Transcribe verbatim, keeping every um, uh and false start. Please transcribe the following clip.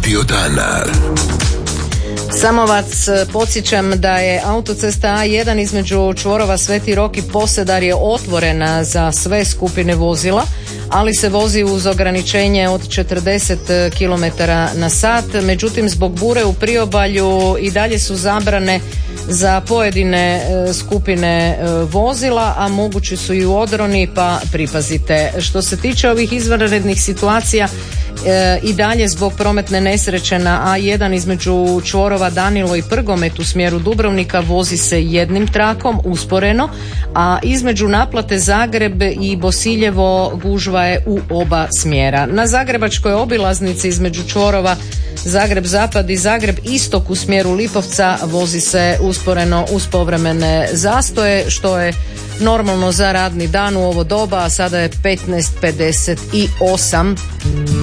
Radio dana. Samo vas podsjećam da je autocesta A jedan između čvorova Sveti Rok i Posedar je otvorena za sve skupine vozila, ali se vozi uz ograničenje od četrdeset kilometara na sat. Međutim, zbog bure u priobalju i dalje su zabrane za pojedine skupine vozila, a mogući su i u odroni, pa pripazite. Što se tiče ovih izvanrednih situacija, E, i dalje zbog prometne nesreće na A jedan između čvorova Danilo i Prgomet u smjeru Dubrovnika vozi se jednim trakom usporeno, a između naplate Zagreb i Bosiljevo gužva je u oba smjera. Na zagrebačkoj obilaznici između čvorova Zagreb Zapad i Zagreb Istok u smjeru Lipovca vozi se usporeno uz povremene zastoje, što je normalno za radni dan u ovo doba, a sada je petnaest pedeset osam.